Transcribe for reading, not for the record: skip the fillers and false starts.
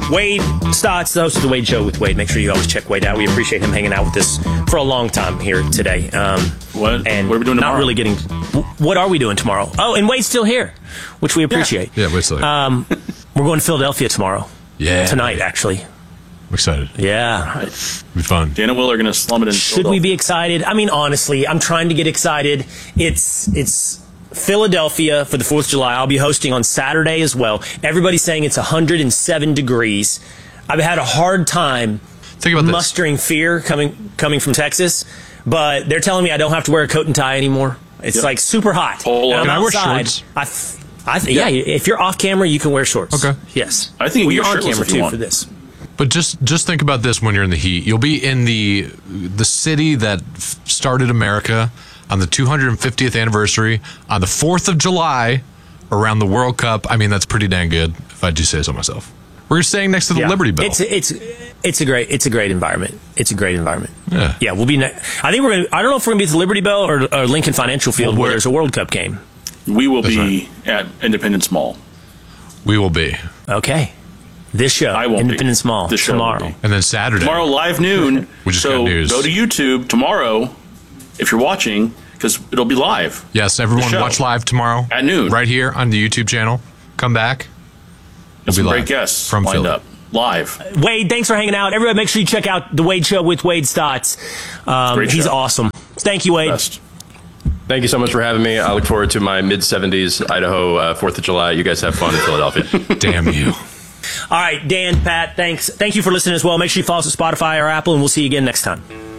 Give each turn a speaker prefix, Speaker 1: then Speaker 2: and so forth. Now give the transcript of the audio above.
Speaker 1: Wade Stotts, the host of The Wade Show with Wade. Make sure you always check Wade out. We appreciate him hanging out with us for a long time here today.
Speaker 2: What are we doing tomorrow?
Speaker 1: Not really getting... What are we doing tomorrow? Oh, and Wade's still here, which we appreciate.
Speaker 3: Yeah, Wade's still here.
Speaker 1: We're going to Philadelphia tomorrow.
Speaker 3: Yeah.
Speaker 1: Tonight, actually.
Speaker 3: I'm excited.
Speaker 1: Yeah.
Speaker 2: Right.
Speaker 3: It'll be fun.
Speaker 2: Dan and Will are going to slum it in.
Speaker 1: Should we be excited? I mean, honestly, I'm trying to get excited. It's Philadelphia for the 4th of July. I'll be hosting on Saturday as well. Everybody's saying it's 107 degrees. I've had a hard time
Speaker 3: Think about
Speaker 1: mustering fear coming from Texas, but they're telling me I don't have to wear a coat and tie anymore. It's like super hot.
Speaker 2: Can
Speaker 3: I wear shorts?
Speaker 1: Yeah, if you're off camera, you can wear shorts.
Speaker 3: Okay.
Speaker 1: Yes.
Speaker 2: I think
Speaker 1: you're
Speaker 2: you're
Speaker 1: on
Speaker 2: shirtless
Speaker 1: camera
Speaker 2: if you
Speaker 1: too
Speaker 2: want.
Speaker 1: for this.
Speaker 3: But just think about this when you're in the heat. You'll be in the city that started America on the 250th anniversary on the 4th of July around the World Cup. I mean, that's pretty dang good, if I do say so myself. We're staying next to the Liberty Bell.
Speaker 1: It's a great environment. It's a great environment.
Speaker 3: Yeah.
Speaker 1: We'll be. I think we're gonna. I don't know if we're gonna be at the Liberty Bell or Lincoln Financial Field where there's a World Cup game.
Speaker 2: We will be at Independence Mall.
Speaker 3: We will be.
Speaker 1: Okay. This show,
Speaker 2: I won't
Speaker 1: Independence
Speaker 2: be.
Speaker 1: Mall,
Speaker 2: This show
Speaker 1: tomorrow.
Speaker 2: will be.
Speaker 3: And then Saturday.
Speaker 2: Tomorrow, live noon.
Speaker 3: We just
Speaker 2: so
Speaker 3: got news.
Speaker 2: Go to YouTube tomorrow if you're watching, because it'll be live.
Speaker 3: Yes, everyone watch live tomorrow.
Speaker 2: At noon.
Speaker 3: Right here on the YouTube channel. Come back.
Speaker 2: There's some
Speaker 3: be
Speaker 2: great
Speaker 3: live
Speaker 2: guests
Speaker 3: from
Speaker 2: lined
Speaker 3: Philly.
Speaker 2: up. Live.
Speaker 1: Wade, thanks for hanging out. Everybody, make sure you check out The Wade Show with Wade Stotts. He's
Speaker 2: show.
Speaker 1: awesome. Thank you, Wade.
Speaker 2: Best.
Speaker 4: Thank you so much for having me. I look forward to my mid-70s Idaho 4th of July. You guys have fun in Philadelphia.
Speaker 3: Damn you.
Speaker 1: All right, Dan, Pat, thanks. Thank you for listening as well. Make sure you follow us at Spotify or Apple, and we'll see you again next time.